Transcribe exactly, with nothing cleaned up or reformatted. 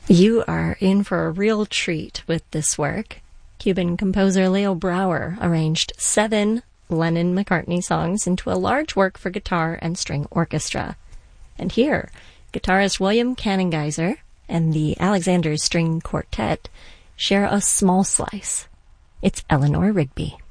You are in for a real treat with this work. Cuban composer Leo Brouwer arranged seven Lennon-McCartney songs into a large work for guitar and string orchestra. And here, guitarist William Cannengeiser and the Alexander String Quartet share a small slice. It's Eleanor Rigby.